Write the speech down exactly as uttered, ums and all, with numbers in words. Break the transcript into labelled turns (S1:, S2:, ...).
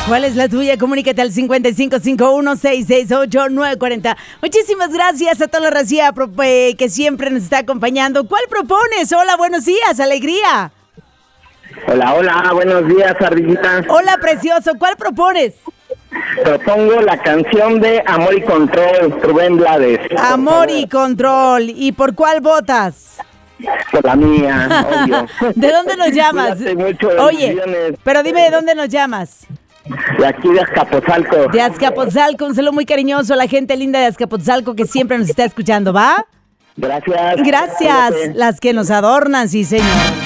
S1: ¿Cuál es la tuya? Comunícate al cincuenta y cinco cincuenta y uno, sesenta y seis ocho, nueve cuarenta. Muchísimas gracias a toda la racía que siempre nos está acompañando. ¿Cuál propones? Hola, buenos días, alegría.
S2: Hola, hola, buenos días, Ardillita.
S1: Hola, precioso. ¿Cuál propones?
S2: Propongo la canción de Amor y Control, Rubén Blades.
S1: Amor y Control. ¿Y por cuál votas?
S2: Por la mía, obvio.
S1: ¿De dónde nos llamas?
S2: Mucho,
S1: Oye, pero dime de dónde nos llamas.
S2: De aquí de Azcapotzalco.
S1: De Azcapotzalco, un saludo muy cariñoso a la gente linda de Azcapotzalco que siempre nos está escuchando, ¿va?
S2: Gracias.
S1: Gracias,
S2: Cuídate.
S1: las que nos adornan, sí señor.